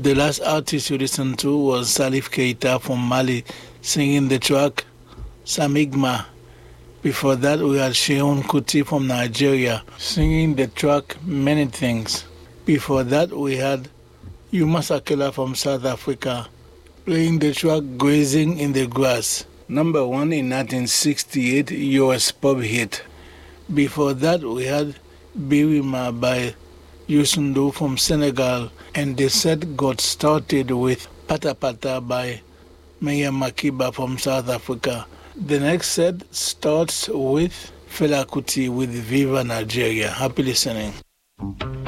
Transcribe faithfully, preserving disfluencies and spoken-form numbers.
The last artist you listened to was Salif Keita from Mali singing the track Samigma. Before that, we had Sheon Kuti from Nigeria singing the track Many Things. Before that, we had Yuma Sakela from South Africa playing the track Grazing in the Grass, number one in nineteen sixty-eight U S pop hit. Before that, we had Birima by Youssou N'Dour from Senegal, and the set got started with Pata Pata by Maya Makiba from South Africa. The next set starts with Fela Kuti with Viva Nigeria. Happy listening.